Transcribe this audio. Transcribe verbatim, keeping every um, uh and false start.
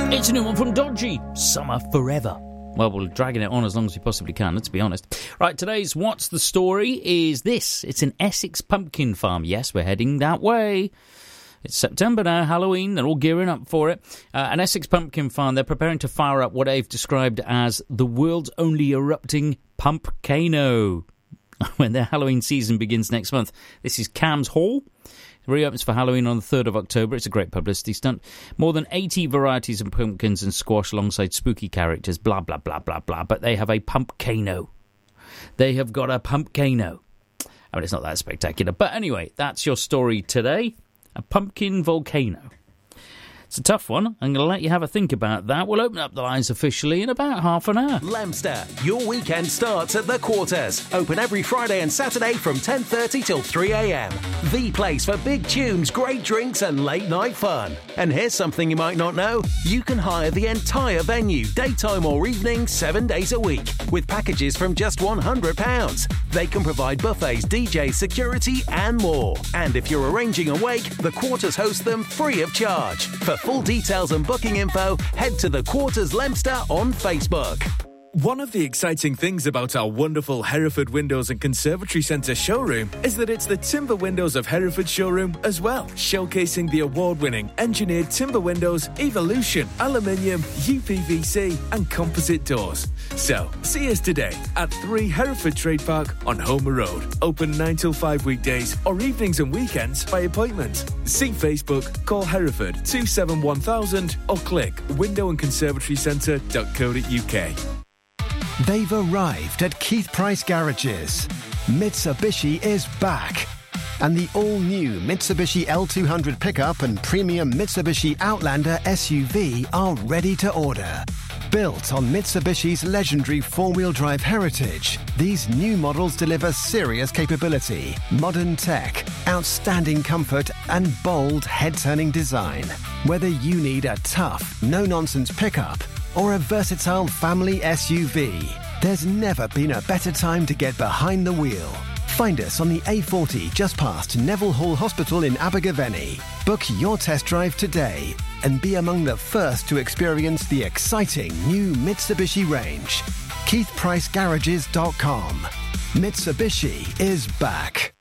It's a new one from Dodgy, Summer Forever. Well, we're dragging it on as long as we possibly can, let's be honest. Right, today's What's the Story is this. It's an Essex pumpkin farm. Yes, we're heading that way. It's September now, Halloween, they're all gearing up for it. Uh, an Essex pumpkin farm, they're preparing to fire up what they've described as the world's only erupting pumpcano when their Halloween season begins next month. This is Cams Hall. It reopens for Halloween on the third of October. It's a great publicity stunt. More than eighty varieties of pumpkins and squash alongside spooky characters, blah, blah, blah, blah, blah. But they have a pumpcano. They have got a pumpcano. I mean, it's not that spectacular. But anyway, that's your story today. A pumpkin volcano. It's a tough one. I'm going to let you have a think about that. We'll open up the lines officially in about half an hour. Leominster, your weekend starts at the Quarters. Open every Friday and Saturday from ten thirty till three a.m. The place for big tunes, great drinks and late night fun. And here's something you might not know. You can hire the entire venue, daytime or evening, seven days a week, with packages from just one hundred pounds. They can provide buffets, D Js, security and more. And if you're arranging a wake, the Quarters host them free of charge. For full details and booking info, head to the Quarters Leominster on Facebook. One of the exciting things about our wonderful Hereford Windows and Conservatory Centre showroom is that it's the Timber Windows of Hereford showroom as well, showcasing the award-winning engineered timber windows, Evolution, aluminium, U P V C and composite doors. So, see us today at three Hereford Trade Park on Homer Road. Open nine till five weekdays or evenings and weekends by appointment. See Facebook, call Hereford two seven one thousand or click window and conservatory centre dot co dot uk. They've arrived at Keith Price Garages. Mitsubishi is back. And the all-new Mitsubishi L two hundred pickup and premium Mitsubishi Outlander S U V are ready to order. Built on Mitsubishi's legendary four-wheel drive heritage, these new models deliver serious capability, modern tech, outstanding comfort, and bold head-turning design. Whether you need a tough, no-nonsense pickup or a versatile family S U V, there's never been a better time to get behind the wheel. Find us on the A forty just past Neville Hall Hospital in Abergavenny. Book your test drive today and be among the first to experience the exciting new Mitsubishi range. Keith Price Garages dot com. Mitsubishi is back.